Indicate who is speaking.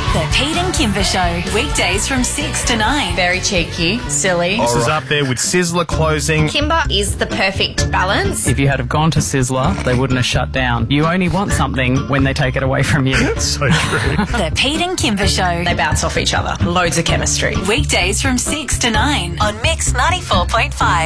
Speaker 1: The Pete and Kimber Show, weekdays from 6 to 9.
Speaker 2: Very cheeky, silly.
Speaker 3: This is up there with Sizzler closing.
Speaker 2: Kimber is the perfect balance.
Speaker 4: If you had have gone to Sizzler, they wouldn't have shut down. You only want something when they take it away from you.
Speaker 3: That's so true.
Speaker 1: The Pete and Kimber Show.
Speaker 2: They bounce off each other. Loads of chemistry.
Speaker 1: Weekdays from 6 to 9 on Mix 94.5.